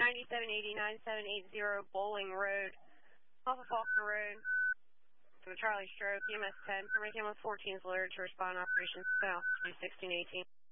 9780 Bowling Road, off of Faulkner Road, to the Charlie Stroke, EMS 10, permit cam 14 is alerted to respond operations south, 1618.